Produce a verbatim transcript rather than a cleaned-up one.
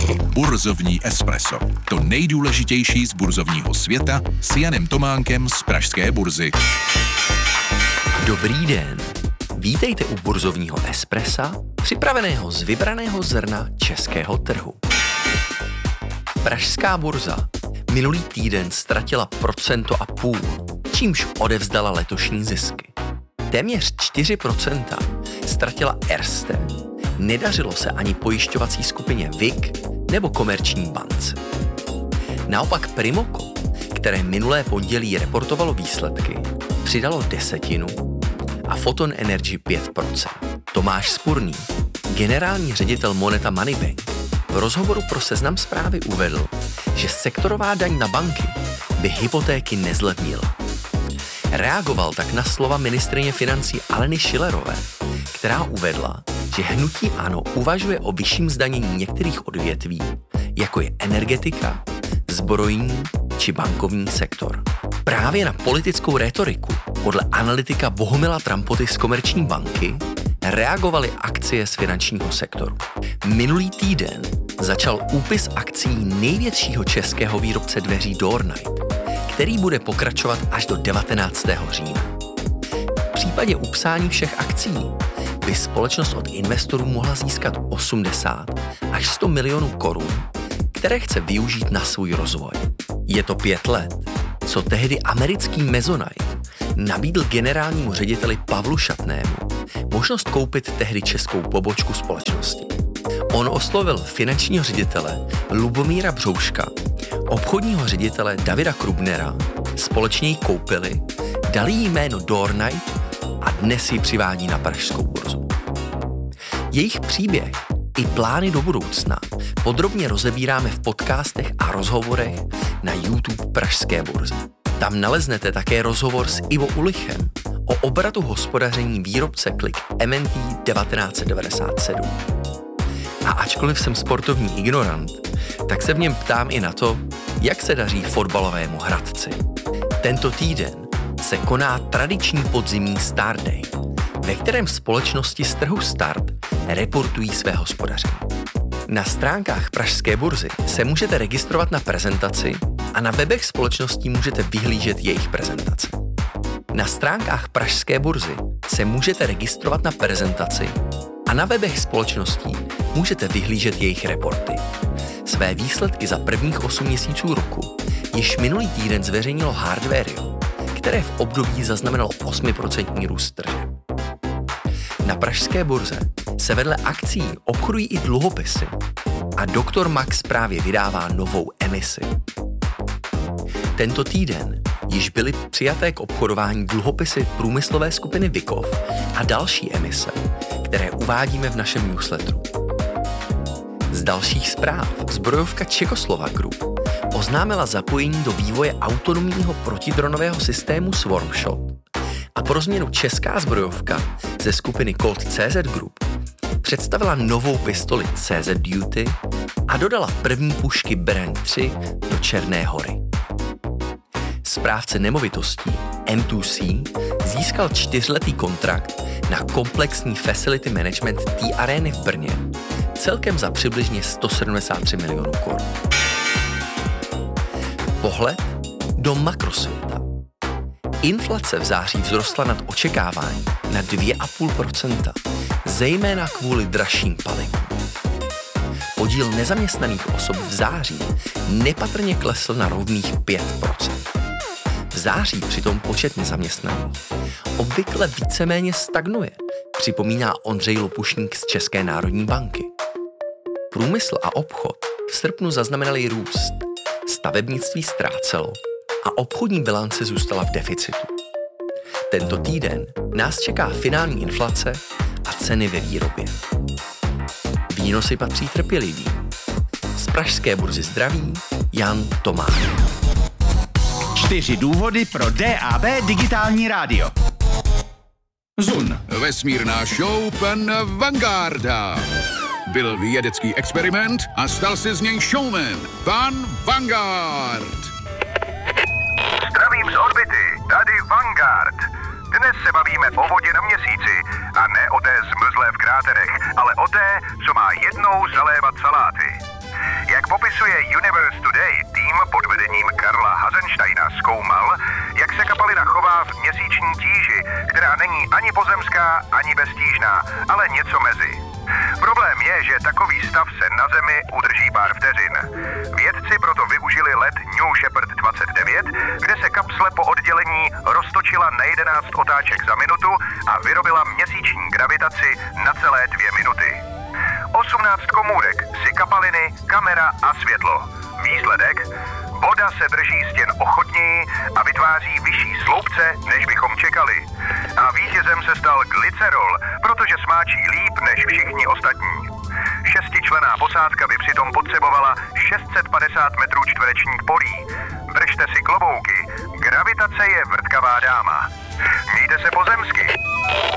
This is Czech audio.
Burzovní espresso. To nejdůležitější z burzovního světa s Janem Tománkem z Pražské burzy. Dobrý den. Vítejte u burzovního espressa, připraveného z vybraného zrna českého trhu. Pražská burza minulý týden ztratila procento a půl, čímž odevzdala letošní zisky. Téměř čtyři procenta ztratila Erste, nedařilo se ani pojišťovací skupině V I K nebo Komerční bance. Naopak Primoko, které minulé pondělí reportovalo výsledky, přidalo desetinu a Photon Energy pět procent. Tomáš Spurný, generální ředitel Moneta Moneybank, v rozhovoru pro Seznam Zprávy uvedl, že sektorová daň na banky by hypotéky nezlevnila. Reagoval tak na slova ministryně financí Aleny Schillerové, která uvedla, že hnutí ANO uvažuje o vyšším zdanění některých odvětví, jako je energetika, zbrojní či bankovní sektor. Právě na politickou rétoriku podle analytika Bohumila Trampoty z Komerční banky reagovaly akcie z finančního sektoru. Minulý týden začal úpis akcií největšího českého výrobce dveří Doornight, který bude pokračovat až do devatenáctého října. V případě upsání všech akcií by společnost od investorů mohla získat osmdesát až sto milionů korun, které chce využít na svůj rozvoj. Je to pět let, co tehdy americký Mezonite nabídl generálnímu řediteli Pavlu Šatnému možnost koupit tehdy českou pobočku společnosti. On oslovil finančního ředitele Lubomíra Břouška, obchodního ředitele Davida Krubnera, společně ji koupili, dali jí jméno Doornight a dnes ji přivádí na pražskou burzu. Jejich příběh i plány do budoucna podrobně rozebíráme v podcastech a rozhovorech na YouTube Pražské burzy. Tam naleznete také rozhovor s Ivo Ulichem o obratu hospodaření výrobce Klik M N T devatenáct devadesát sedm. A ačkoliv jsem sportovní ignorant, tak se v něm ptám i na to, jak se daří fotbalovému Hradci. Tento týden se koná tradiční podzimní Star Day, ve kterém společnosti z trhu Start reportují své hospodaření. Na stránkách Pražské burzy se můžete registrovat na prezentaci a na webech společností můžete vyhlížet jejich prezentace. Na stránkách Pražské burzy se můžete registrovat na prezentaci a na webech společností můžete vyhlížet jejich reporty. Své výsledky za prvních osm měsíců roku již minulý týden zveřejnilo Hardwario, které v období zaznamenalo osm procent růst tržeb. Na Pražské burze se vedle akcií obchodují i dluhopisy a doktor Max právě vydává novou emisi. Tento týden již byly přijaté k obchodování dluhopisy průmyslové skupiny Vikov a další emise, které uvádíme v našem newsletteru. Z dalších zpráv zbrojovka Čekoslova Group oznámila zapojení do vývoje autonomního protidronového systému Swarmshot a pro změnu česká zbrojovka ze skupiny Colt C Z Group představila novou pistoli C Z Duty a dodala první pušky Brand tři do Černé Hory. Správce nemovitostí M dva C získal čtyřletý kontrakt na komplexní facility management té arény v Brně, celkem za přibližně sto sedmdesát tři milionů korun. Pohled do makrosvěta. Inflace v září vzrostla nad očekávání na dvě celá pět procenta, zejména kvůli dražším palivům. Podíl nezaměstnaných osob v září nepatrně klesl na rovných pět procent. V září přitom počet nezaměstnaných obvykle víceméně stagnuje, připomíná Ondřej Lopušník z České národní banky. Průmysl a obchod v srpnu zaznamenali růst, stavebnictví ztrácelo a obchodní bilance zůstala v deficitu. Tento týden nás čeká finální inflace a ceny ve výrobě. Výnosy patří trpělivým. Z Pražské burzy zdraví Jan Tomák. Čtyři důvody pro D A B digitální rádio. Zun. Vesmírná show pana Vanguarda. Byl vědecký experiment a stal se z něj showman. Pan Vanguard. Zdravím z orbity, tady Vanguard. Dnes se bavíme o vodě na měsíci a ne o té zmrzlé v kráterech, ale o té, co má jednou zalévat saláty. popisuje Universe Today, tým pod vedením Karla Hasensteina zkoumal, jak se kapalina chová v měsíční tíži, která není ani pozemská, ani beztížná, ale něco mezi. Problém je, že takový stav se na Zemi udrží pár vteřin. Vědci proto využili let New Shepard dvacet devět, kde se kapsle po oddělení roztočila na jedenáct otáček za minutu a vyrobila měsíční gravitaci na celé dvě minuty. osmnáct komůrek si kapaliny, kamera a světlo. Výsledek? Voda se drží stěn ochotněji a vytváří vyšší sloupce, než bychom čekali. A vítězem se stal glycerol, protože smáčí líp než všichni ostatní. Šestičlenná posádka by přitom potřebovala šest set padesát metrů čtverečních polí. Držte si klobouky, gravitace je vrtkavá dáma. Mějte se pozemsky.